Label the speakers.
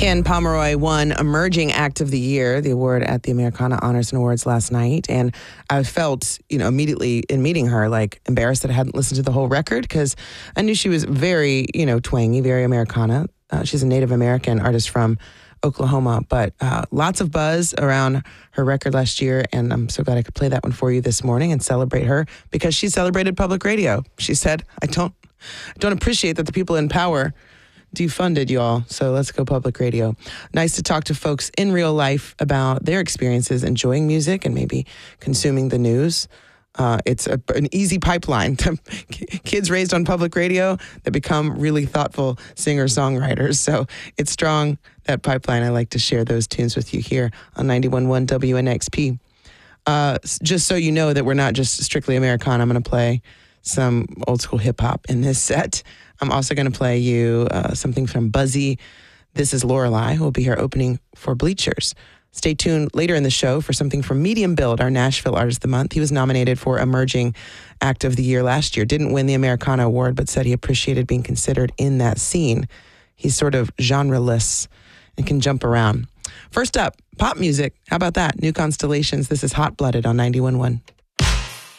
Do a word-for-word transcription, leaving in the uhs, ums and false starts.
Speaker 1: Ken Pomeroy won Emerging Act of the Year, the award at the Americana Honors and Awards last night. And I felt, you know, immediately in meeting her, like embarrassed that I hadn't listened to the whole record because I knew she was very, you know, twangy, very Americana. Uh, she's a Native American artist from Oklahoma, but uh, lots of buzz around her record last year. And I'm so glad I could play that one for you this morning and celebrate her because she celebrated public radio. She said, I don't, I don't appreciate that the people in power defunded y'all, so let's go public radio. Nice to talk to folks in real life about their experiences enjoying music and maybe consuming the news. Uh, it's a, an easy pipeline to kids raised on public radio that become really thoughtful singer-songwriters. So it's strong, that pipeline. I like to share those tunes with you here on ninety-one point one W N X P. Uh, just so you know that we're not just strictly Americana, I'm going to play some old school hip hop in this set. I'm also going to play you uh, something from Buzzy. This is Lorelei, who will be here opening for Bleachers. Stay tuned later in the show for something from Medium Build, our Nashville Artist of the Month. He was nominated for Emerging Act of the Year last year. Didn't win the Americana Award, but said he appreciated being considered in that scene. He's sort of genreless and can jump around. First up, pop music. How about that? New Constellations. This is Hot Blooded on ninety-one point one.